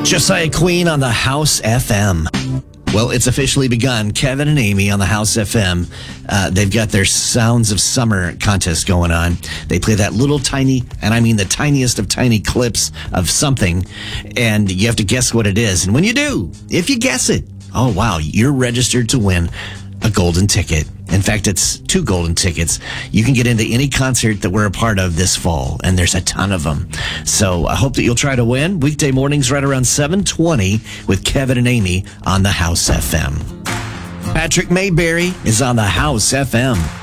Josiah Queen on the House FM. Well, it's officially begun. Kevin and Amy on the House FM. They've got their Sounds of Summer contest going on. They play that little tiny, and I mean the tiniest of tiny clips of something, and you have to guess what it is. And when you do, if you guess it, oh wow, you're registered to win a golden ticket. In fact, it's 2 golden tickets. You can get into any concert that we're a part of this fall, and there's a ton of them. So I hope that you'll try to win. Weekday mornings right around 7:20 with Kevin and Amy on the House FM. Patrick Mayberry is on the House FM.